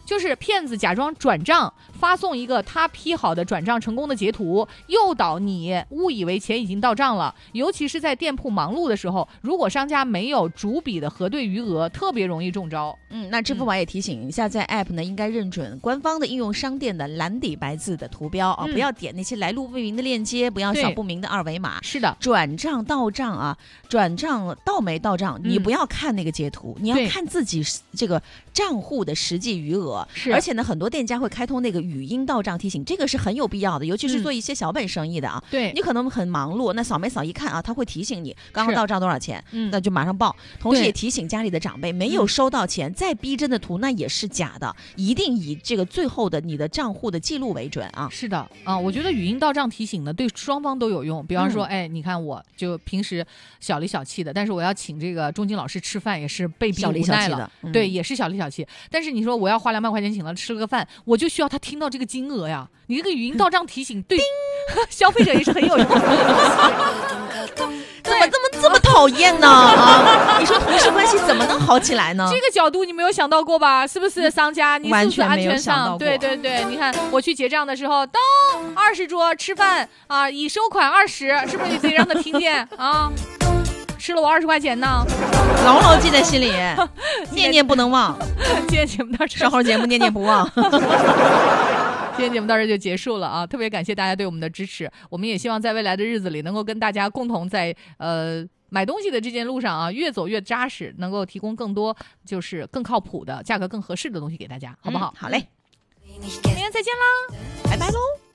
就是骗子假装转账，发送一个他批好的转账成功的截图，诱导你误以为钱已经到账了。尤其是在店铺忙碌的时候，如果商家没有逐笔的核对余额，特别容易中招。 那支付宝也提醒，下载 App 呢应该认准官方的应用商店的蓝底白字的图标啊，不要点那些来路不明的链接，不要扫不明的二维码。 是的， 转账到账啊，转账到没到账，你不要看那个截图，你要看自己这个账户的实际余额。 是， 而且呢，很多店家会开通那个语音到账提醒，这个是很有必要的，尤其是做一些小本生意的啊。 对， 你可能很忙碌，那扫没扫一看啊，他会提醒你刚刚到账多少钱，那就马上报。同时也提醒家里的长辈，没有收到钱，再逼真的图那也是假的，一定以这个最后的你的账户的记录为准啊。 是的啊，我觉得语音到账提醒呢，对双方都有用。比方说，你看我就平时小里小气的，但是我要请这个钟金老师吃饭，也是被逼无奈了。对，也是小里小气。但是你说我要花200块钱请他吃了个饭，我就需要他听到这个金额呀。你这个语音到账提醒对消费者也是很有用的。 怎么这么讨厌呢？啊，你说同事关系怎么能好起来呢？ 这个角度你没有想到过吧？是不是商家？你是不是安全上？ 对， 你看我去结账的时候，当20桌吃饭啊，已收款20，是不是你得让他听见啊？吃了我20块钱呢， 牢牢记在心里，念念不能忘。 今天节目到这， 稍后节目念念不忘。 今天节目到这就结束了啊！特别感谢大家对我们的支持，我们也希望在未来的日子里能够跟大家共同在买东西的这件路上啊越走越扎实，能够提供更多就是更靠谱的价格更合适的东西给大家，好不好？ 好嘞， 明天再见啦， 拜拜喽。